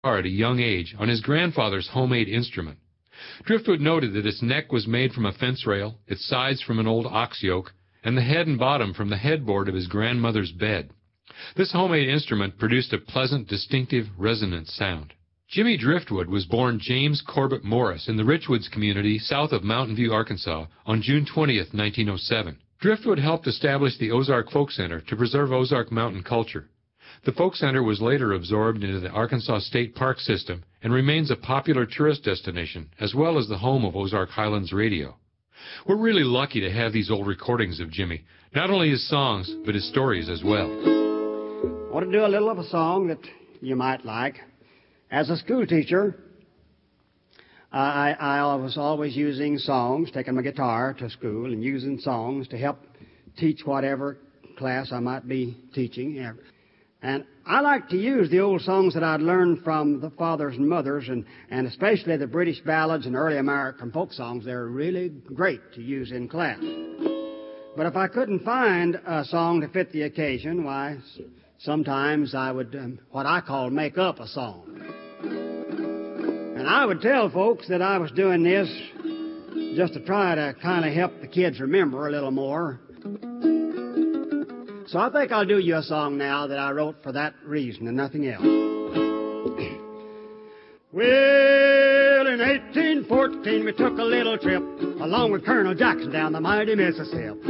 at a young age on his grandfather's homemade instrument. Driftwood noted that its neck was made from a fence rail, its sides from an old ox yoke, and the head and bottom from the headboard of his grandmother's bed. This homemade instrument produced a pleasant, distinctive, resonant sound. Jimmy Driftwood was born James Corbett Morris in the Richwoods community south of Mountain View, Arkansas, on June 20, 1907. Driftwood helped establish the Ozark Folk Center to preserve Ozark mountain culture. The Folk Center was later absorbed into the Arkansas State Park system and remains a popular tourist destination, as well as the home of Ozark Highlands Radio. We're really lucky to have these old recordings of Jimmy, not only his songs, but his stories as well. I want to do a little of a song that you might like. As a school teacher, I was always using songs, taking my guitar to school and using songs to help teach whatever class I might be teaching. And I like to use the old songs that I'd learned from the fathers and mothers, and especially the British ballads and early American folk songs. They're really great to use in class. But if I couldn't find a song to fit the occasion, why, sometimes I would, what I call, make up a song. And I would tell folks that I was doing this just to try to kind of help the kids remember a little more. So I think I'll do you a song now that I wrote for that reason and nothing else. Well, in 1814 we took a little trip along with Colonel Jackson down the mighty Mississippi.